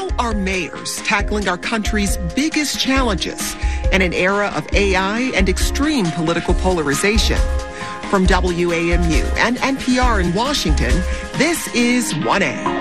How are mayors tackling our country's biggest challenges in an era of AI and extreme political polarization? From WAMU and NPR in Washington, this is 1A.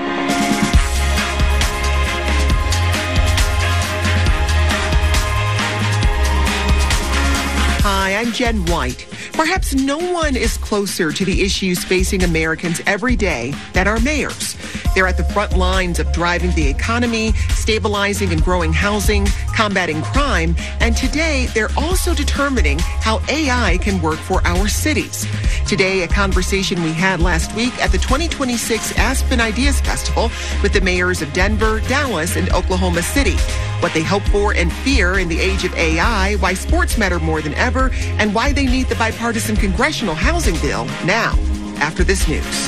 Hi, I'm Jen White. Perhaps no one is closer to the issues facing Americans every day than our mayors. They're at the front lines of driving the economy, stabilizing and growing housing, combating crime, and today they're also determining how AI can work for our cities. Today, a conversation we had last week at the 2026 Aspen Ideas Festival with the mayors of Denver, Dallas, and Oklahoma City. What they hope for and fear in the age of AI, why sports matter more than ever, and why they need the bipartisan congressional housing bill now, after this news.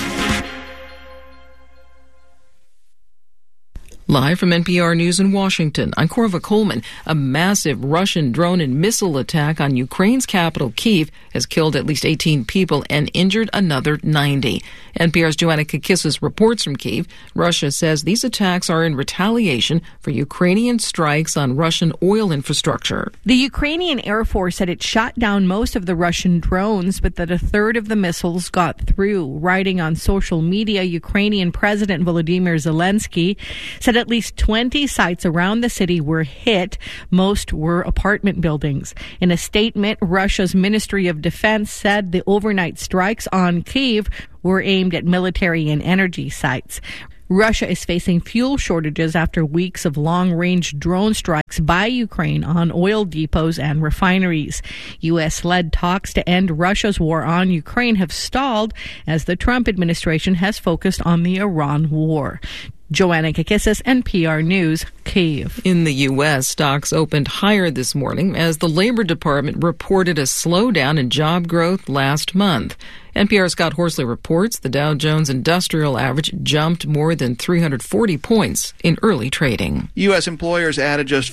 Live from NPR News in Washington, I'm Corva Coleman. A massive Russian drone and missile attack on Ukraine's capital, Kyiv, has killed at least 18 people and injured another 90. NPR's Joanna Kakissis reports from Kyiv. Russia says these attacks are in retaliation for Ukrainian strikes on Russian oil infrastructure. The Ukrainian Air Force said it shot down most of the Russian drones, but that a third of the missiles got through. Writing on social media, Ukrainian President Volodymyr Zelensky said at least 20 sites around the city were hit. Most were apartment buildings. In a statement, Russia's Ministry of Defense said the overnight strikes on Kyiv were aimed at military and energy sites. Russia is facing fuel shortages after weeks of long-range drone strikes by Ukraine on oil depots and refineries. U.S.-led talks to end Russia's war on Ukraine have stalled as the Trump administration has focused on the Iran war. Joanna Kakissis, NPR News, Kyiv. In the U.S., stocks opened higher this morning as the Labor Department reported a slowdown in job growth last month. NPR's Scott Horsley reports the Dow Jones Industrial Average jumped more than 340 points in early trading. U.S. employers added just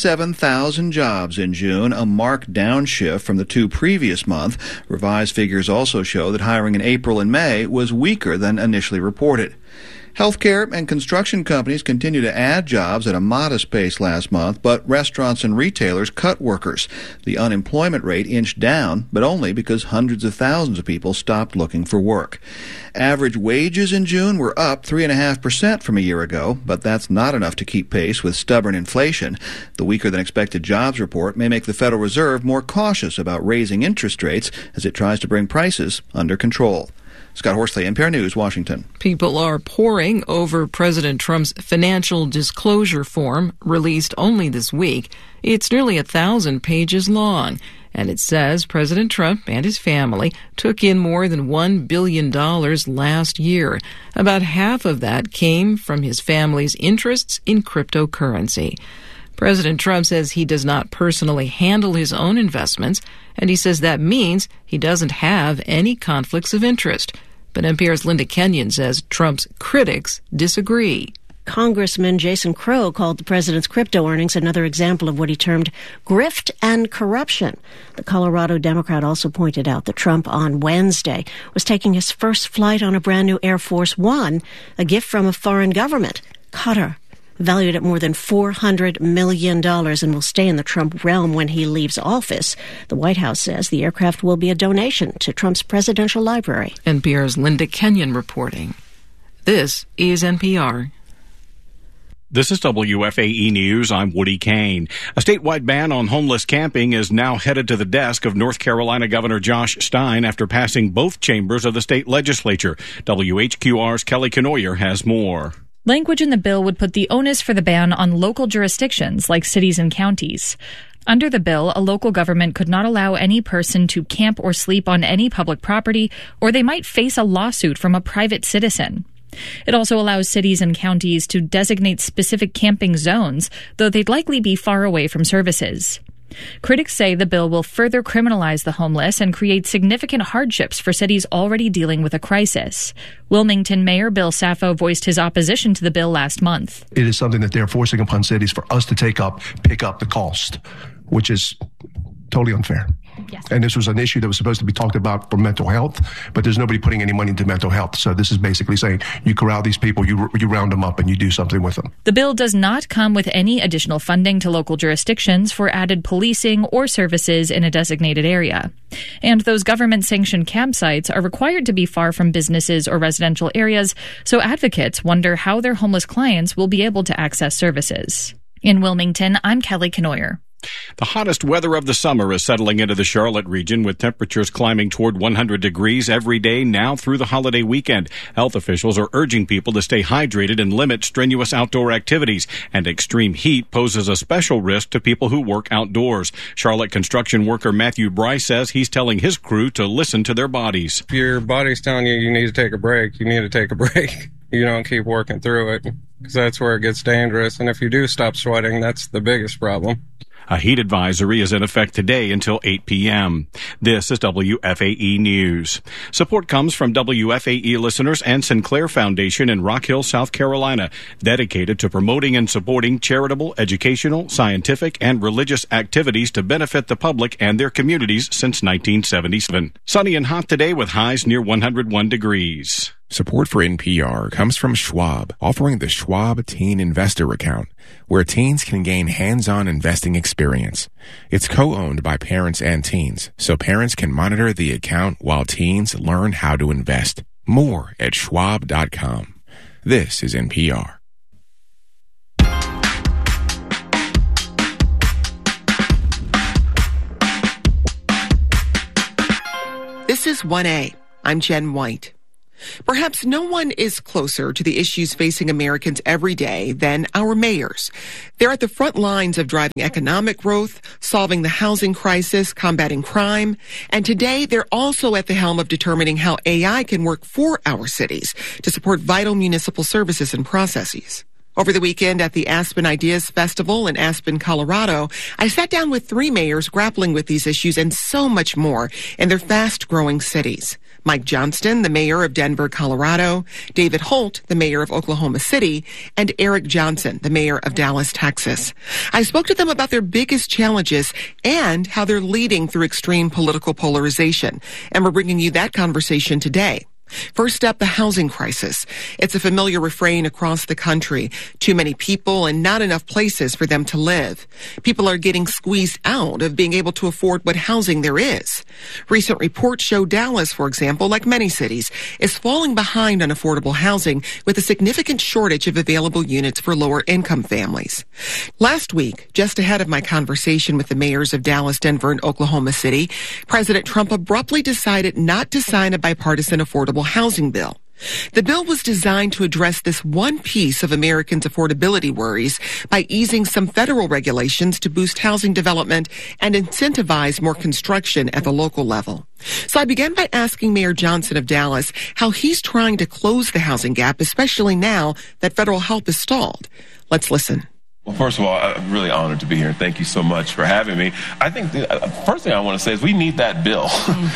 57,000 jobs in June, a marked downshift from the two previous months. Revised figures also show that hiring in April and May was weaker than initially reported. Healthcare and construction companies continue to add jobs at a modest pace last month, but restaurants and retailers cut workers. The unemployment rate inched down, but only because hundreds of thousands of people stopped looking for work. Average wages in June were up 3.5% from a year ago, but that's not enough to keep pace with stubborn inflation. The weaker-than-expected jobs report may make the Federal Reserve more cautious about raising interest rates as it tries to bring prices under control. Scott Horsley, NPR News, Washington. People are poring over President Trump's financial disclosure form, released only this week. It's nearly 1,000 pages long, and it says President Trump and his family took in more than $1 billion last year. About half of that came from his family's interests in cryptocurrency. President Trump says he does not personally handle his own investments, and he says that means he doesn't have any conflicts of interest. But NPR's Linda Kenyon says Trump's critics disagree. Congressman Jason Crow called the president's crypto earnings another example of what he termed grift and corruption. The Colorado Democrat also pointed out that Trump on Wednesday was taking his first flight on a brand new Air Force One, a gift from a foreign government, Qatar, valued at more than $400 million and will stay in the Trump realm when he leaves office. The White House says the aircraft will be a donation to Trump's presidential library. NPR's Linda Kenyon reporting. This is NPR. This is WFAE News. I'm Woody Kane. A statewide ban on homeless camping is now headed to the desk of North Carolina Governor Josh Stein after passing both chambers of the state legislature. WHQR's Kelly Kenoyer has more. Language in the bill would put the onus for the ban on local jurisdictions like cities and counties. Under the bill, a local government could not allow any person to camp or sleep on any public property, or they might face a lawsuit from a private citizen. It also allows cities and counties to designate specific camping zones, though they'd likely be far away from services. Critics say the bill will further criminalize the homeless and create significant hardships for cities already dealing with a crisis. Wilmington Mayor Bill Saffo voiced his opposition to the bill last month. It is something that they're forcing upon cities for us to pick up the cost, which is totally unfair. Yes. And this was an issue that was supposed to be talked about for mental health, but there's nobody putting any money into mental health. So this is basically saying you corral these people, you round them up, and you do something with them. The bill does not come with any additional funding to local jurisdictions for added policing or services in a designated area. And those government-sanctioned campsites are required to be far from businesses or residential areas, so advocates wonder how their homeless clients will be able to access services. In Wilmington, I'm Kelly Knoyer. The hottest weather of the summer is settling into the Charlotte region, with temperatures climbing toward 100 degrees every day now through the holiday weekend. Health officials are urging people to stay hydrated and limit strenuous outdoor activities, and extreme heat poses a special risk to people who work outdoors. Charlotte construction worker Matthew Bryce says he's telling his crew to listen to their bodies. If your body's telling you need to take a break, you need to take a break. You don't keep working through it, because that's where it gets dangerous. And if you do stop sweating, that's the biggest problem. A heat advisory is in effect today until 8 p.m. This is WFAE News. Support comes from WFAE listeners and Sinclair Foundation in Rock Hill, South Carolina, dedicated to promoting and supporting charitable, educational, scientific, and religious activities to benefit the public and their communities since 1977. Sunny and hot today with highs near 101 degrees. Support for NPR comes from Schwab, offering the Schwab Teen Investor Account, where teens can gain hands-on investing experience. It's co-owned by parents and teens, so parents can monitor the account while teens learn how to invest. More at schwab.com. This is NPR. This is 1A. I'm Jen White. Perhaps no one is closer to the issues facing Americans every day than our mayors. They're at the front lines of driving economic growth, solving the housing crisis, combating crime, and today they're also at the helm of determining how AI can work for our cities to support vital municipal services and processes. Over the weekend at the Aspen Ideas Festival in Aspen, Colorado, I sat down with 3 mayors grappling with these issues and so much more in their fast-growing cities. Mike Johnston, the mayor of Denver, Colorado, David Holt, the mayor of Oklahoma City, and Eric Johnson, the mayor of Dallas, Texas. I spoke to them about their biggest challenges and how they're leading through extreme political polarization. And we're bringing you that conversation today. First up, the housing crisis. It's a familiar refrain across the country. Too many people and not enough places for them to live. People are getting squeezed out of being able to afford what housing there is. Recent reports show Dallas, for example, like many cities, is falling behind on affordable housing with a significant shortage of available units for lower income families. Last week, just ahead of my conversation with the mayors of Dallas, Denver, and Oklahoma City, President Trump abruptly decided not to sign a bipartisan affordable housing bill. The bill was designed to address this one piece of Americans' affordability worries by easing some federal regulations to boost housing development and incentivize more construction at the local level. So I began by asking Mayor Johnson of Dallas how he's trying to close the housing gap, especially now that federal help is stalled. Let's listen. Well, first of all, I'm really honored to be here. Thank you so much for having me. I think the first thing I want to say is we need that bill.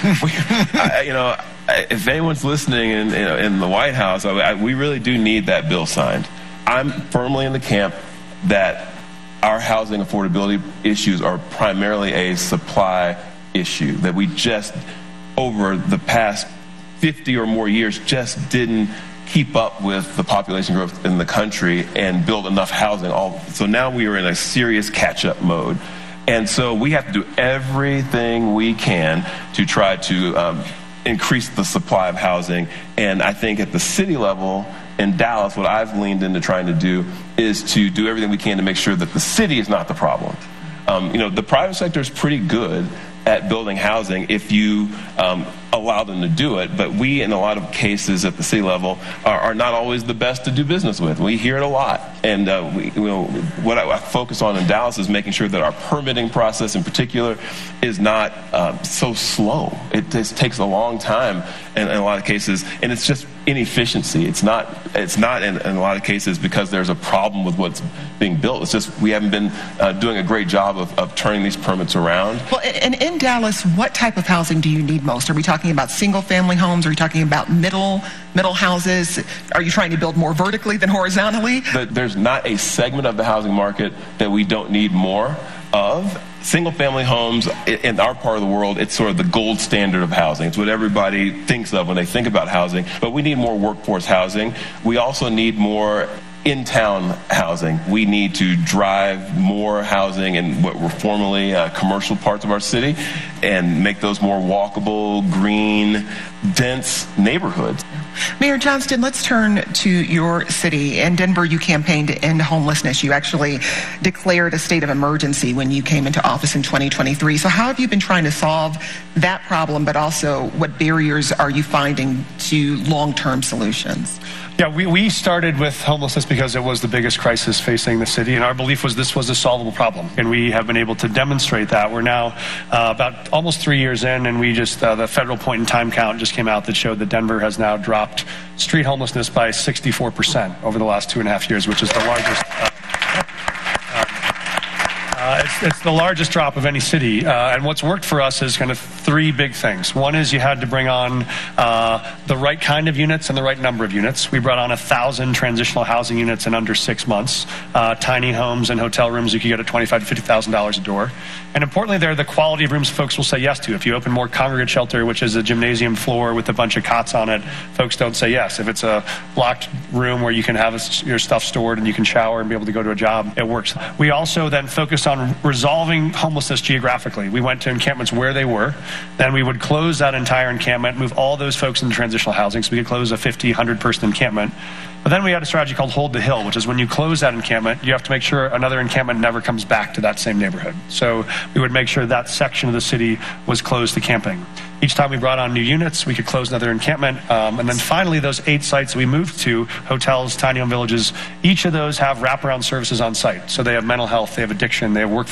If anyone's listening in the White House, we really do need that bill signed. I'm firmly in the camp that our housing affordability issues are primarily a supply issue, that we just, over the past 50 or more years, just didn't keep up with the population growth in the country and build enough housing. So now we are in a serious catch-up mode. And so we have to do everything we can to try to increase the supply of housing. And I think at the city level in Dallas, what I've leaned into trying to do is to do everything we can to make sure that the city is not the problem. The private sector is pretty good at building housing if you allow them to do it, but we, in a lot of cases at the city level, are not always the best to do business with. We hear it a lot, and what I focus on in Dallas is making sure that our permitting process, in particular, is not so slow. It just takes a long time in a lot of cases, and it's just inefficiency. It's not in a lot of cases because there's a problem with what's being built. It's just we haven't been doing a great job of turning these permits around. Well, and in Dallas, what type of housing do you need most? Are we talking about single-family homes? Are you talking about middle houses? Are you trying to build more vertically than horizontally? There's not a segment of the housing market that we don't need more. of. Single-family homes in our part of the world, it's sort of the gold standard of housing. It's what everybody thinks of when they think about housing. But we need more workforce housing. We also need more in-town housing. We need to drive more housing in what were formerly commercial parts of our city and make those more walkable, green, dense neighborhoods. Mayor Johnston, let's turn to your city. In Denver, you campaigned to end homelessness. You actually declared a state of emergency when you came into office in 2023. So how have you been trying to solve that problem, but also what barriers are you finding to long-term solutions? Yeah, we started with homelessness because it was the biggest crisis facing the city, and our belief was this was a solvable problem, and we have been able to demonstrate that. We're now about almost 3 years in, and we just, the federal point-in-time count just came out that showed that Denver has now dropped street homelessness by 64% over the last 2.5 years, which is the largest. It's the largest drop of any city, and what's worked for us is kind of three big things. One is you had to bring on the right kind of units and the right number of units. We brought on 1,000 transitional housing units in under 6 months. Tiny homes and hotel rooms you could get at $25,000 to $50,000 a door. And importantly, they're the quality of rooms folks will say yes to. If you open more congregate shelter, which is a gymnasium floor with a bunch of cots on it, folks don't say yes. If it's a locked room where you can have your stuff stored and you can shower and be able to go to a job, it works. We also then focused on resolving homelessness geographically. We went to encampments where they were. Then we would close that entire encampment, move all those folks into transitional housing, so we could close a 50, 100-person encampment. But then we had a strategy called Hold the Hill, which is when you close that encampment, you have to make sure another encampment never comes back to that same neighborhood. So we would make sure that section of the city was closed to camping. Each time we brought on new units, we could close another encampment. And then finally, those 8 sites we moved to, hotels, tiny home villages, each of those have wraparound services on site. So they have mental health, they have addiction, they have workforce